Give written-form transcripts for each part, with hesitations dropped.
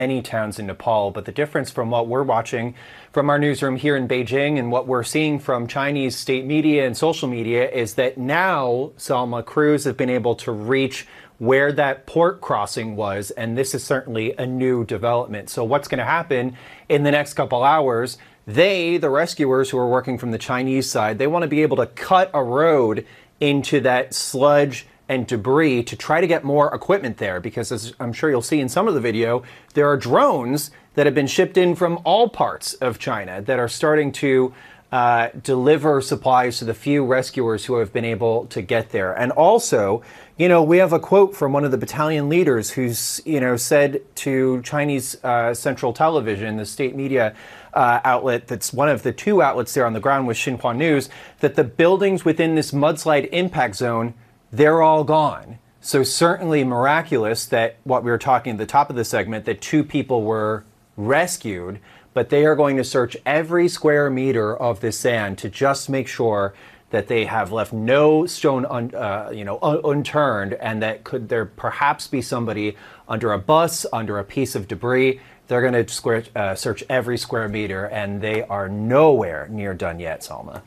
many towns in Nepal, but the difference from what we're watching from our newsroom here in Beijing and what we're seeing from Chinese state media and social media is that now, Salma, crews have been able to reach where that port crossing was, and this is certainly a new development. So what's going to happen in the next couple hours, the rescuers who are working from the Chinese side, they want to be able to cut a road into that sludge and debris to try to get more equipment there, because as I'm sure you'll see in some of the video, there are drones that have been shipped in from all parts of China that are starting to deliver supplies to the few rescuers who have been able to get there. And also, we have a quote from one of the battalion leaders who's, said to Chinese Central Television, the state media outlet that's one of the two outlets there on the ground with Xinhua News, that the buildings within this mudslide impact zone, they're all gone. So certainly miraculous that what we were talking at the top of the segment, that 2 people were rescued, but they are going to search every square meter of this sand to just make sure that they have left no stone unturned, and that could there perhaps be somebody under a bus, under a piece of debris. They're going to search every square meter, and they are nowhere near done yet, Salma.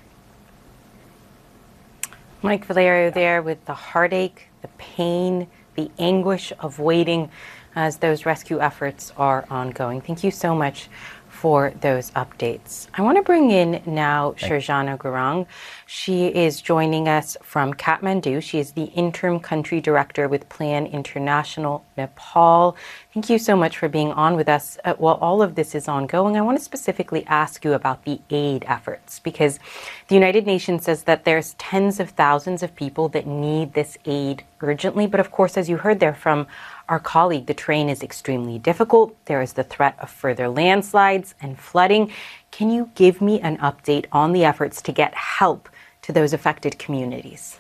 Mike Valerio there with the heartache, the pain, the anguish of waiting as those rescue efforts are ongoing. Thank you so much for those updates. I want to bring in now Sharjana Gurung. She is joining us from Kathmandu. She is the interim country director with Plan International Nepal. Thank you so much for being on with us. While all of this is ongoing, I want to specifically ask you about the aid efforts, because the United Nations says that there's tens of thousands of people that need this aid urgently. But of course, as you heard there from our colleague, the terrain is extremely difficult. There is the threat of further landslides and flooding. Can you give me an update on the efforts to get help to those affected communities?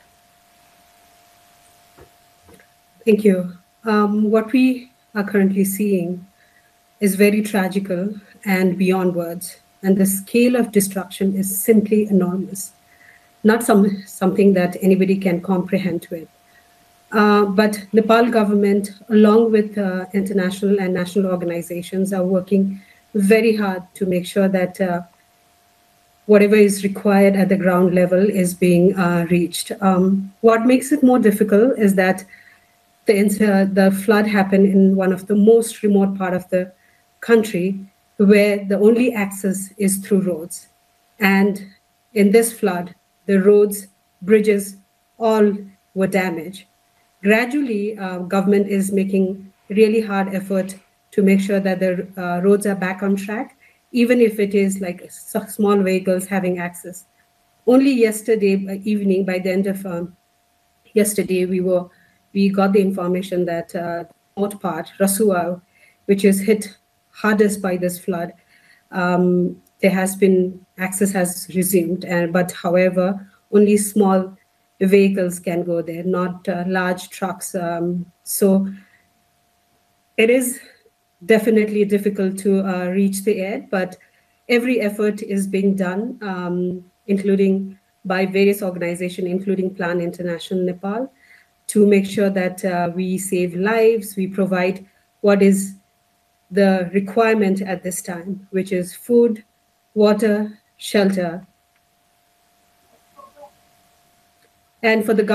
Thank you. What we are currently seeing is very tragical and beyond words. And the scale of destruction is simply enormous. Not something that anybody can comprehend with. But Nepal government, along with international and national organizations, are working very hard to make sure that whatever is required at the ground level is being reached. What makes it more difficult is that the flood happened in one of the most remote part of the country, where the only access is through roads. And in this flood, the roads, bridges, all were damaged. Gradually, government is making really hard effort to make sure that the roads are back on track, even if it is like small vehicles having access. Only yesterday evening, by the end of yesterday, we got the information that remote part, Rasuwa, which is hit hardest by this flood, there has been access has resumed, but however, only small vehicles can go there, not large trucks. So it is definitely difficult to reach the aid, but every effort is being done, including by various organizations, including Plan International Nepal, to make sure that we save lives, we provide what is the requirement at this time, which is food, water, shelter. And for the